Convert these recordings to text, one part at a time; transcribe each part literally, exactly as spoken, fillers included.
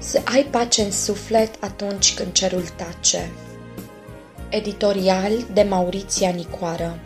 Să ai pace în suflet atunci când cerul tace. Editorial de Mauriția Nicoară.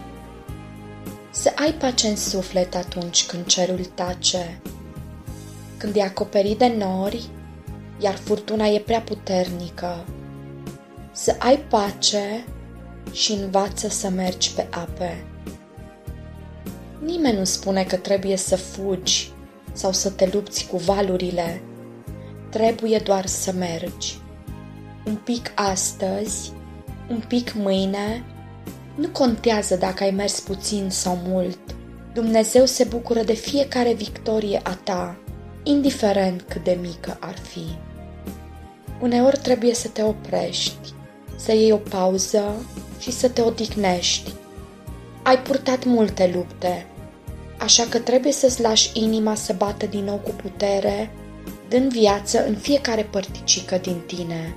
Să ai pace în suflet atunci când cerul tace, când e acoperit de nori, iar furtuna e prea puternică. Să ai pace și învață să mergi pe ape. Nimeni nu spune că trebuie să fugi sau să te lupți cu valurile. Trebuie doar să mergi. Un pic astăzi, un pic mâine. Nu contează dacă ai mers puțin sau mult. Dumnezeu se bucură de fiecare victorie a ta, indiferent cât de mică ar fi. Uneori trebuie să te oprești, să iei o pauză și să te odihnești. Ai purtat multe lupte, așa că trebuie să-ți lași inima să bată din nou cu putere, dând viață în fiecare părticică din tine.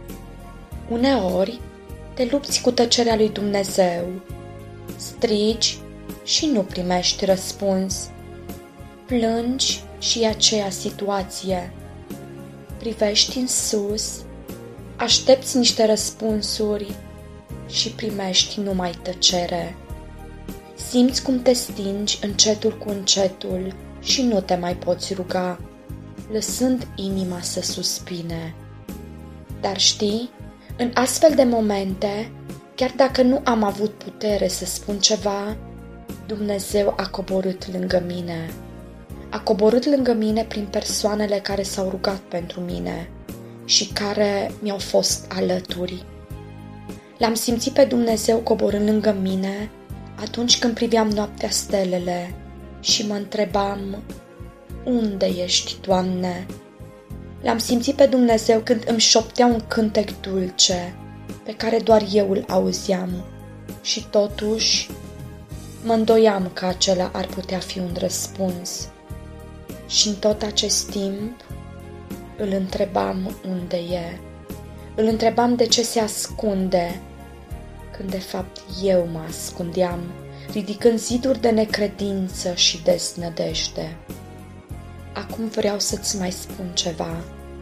Uneori te lupți cu tăcerea lui Dumnezeu, strigi și nu primești răspuns. Plângi și e aceea situație. Privești în sus, aștepți niște răspunsuri și primești numai tăcere. Simți cum te stingi încetul cu încetul și nu te mai poți ruga, lăsând inima să suspine. Dar știi, în astfel de momente, chiar dacă nu am avut putere să spun ceva, Dumnezeu a coborât lângă mine. A coborât lângă mine prin persoanele care s-au rugat pentru mine și care mi-au fost alături. L-am simțit pe Dumnezeu coborând lângă mine atunci când priveam noaptea stelele și mă întrebam: unde ești, Doamne? L-am simțit pe Dumnezeu când îmi șoptea un cântec dulce pe care doar eu îl auzeam și totuși mă îndoiam că acela ar putea fi un răspuns. Și în tot acest timp îl întrebam unde e. Îl întrebam de ce se ascunde, când de fapt eu mă ascundeam, ridicând ziduri de necredință și deznădejde. Acum vreau să-ți mai spun ceva.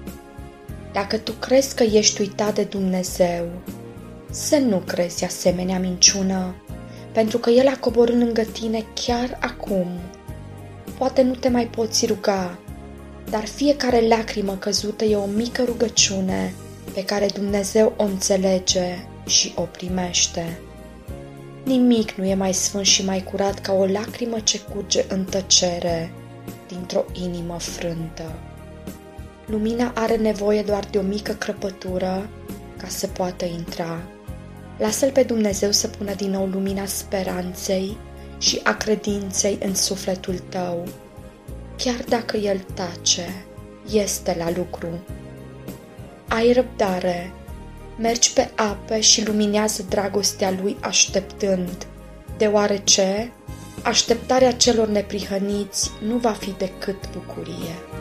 Dacă tu crezi că ești uitat de Dumnezeu, să nu crezi asemenea minciună, pentru că El a coborât lângă tine chiar acum. Poate nu te mai poți ruga, dar fiecare lacrimă căzută e o mică rugăciune pe care Dumnezeu o înțelege și o primește. Nimic nu e mai sfânt și mai curat ca o lacrimă ce curge în tăcere dintr-o inimă frântă. Lumina are nevoie doar de o mică crăpătură ca să poată intra. Lasă-L pe Dumnezeu să pună din nou lumina speranței și a credinței în sufletul tău. Chiar dacă El tace, este la lucru. Ai răbdare, mergi pe ape și luminează dragostea Lui așteptând, deoarece așteptarea celor neprihăniți nu va fi decât bucurie.